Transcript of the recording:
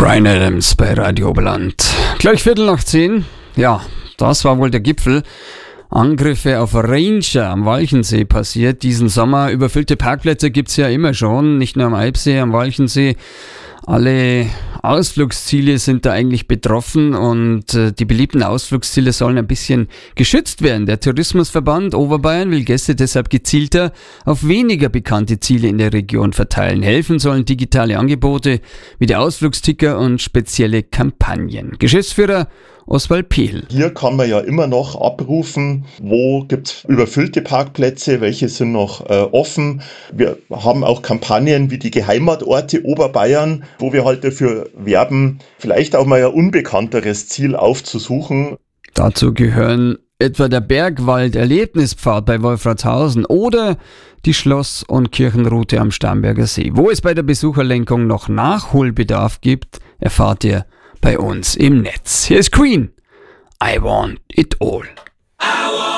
Bryan Adams bei Radio Oberland. Gleich 10:15. Ja, das war wohl der Gipfel. Angriffe auf Ranger am Walchensee passiert diesen Sommer. Überfüllte Parkplätze gibt's ja immer schon, nicht nur am Eibsee, am Walchensee. Alle Ausflugsziele sind da eigentlich betroffen und die beliebten Ausflugsziele sollen ein bisschen geschützt werden. Der Tourismusverband Oberbayern will Gäste deshalb gezielter auf weniger bekannte Ziele in der Region verteilen. Helfen sollen digitale Angebote wie der Ausflugsticker und spezielle Kampagnen. Geschäftsführer Oswald Pehl. Hier kann man ja immer noch abrufen, wo gibt es überfüllte Parkplätze, welche sind noch offen. Wir haben auch Kampagnen wie die Geheimatorte Oberbayern, wo wir halt dafür werben, vielleicht auch mal ein unbekannteres Ziel aufzusuchen. Dazu gehören etwa der Bergwald-Erlebnispfad bei Wolfratshausen oder die Schloss- und Kirchenroute am Starnberger See. Wo es bei der Besucherlenkung noch Nachholbedarf gibt, erfahrt ihr bei uns im Netz. Hier ist Queen. I want it all.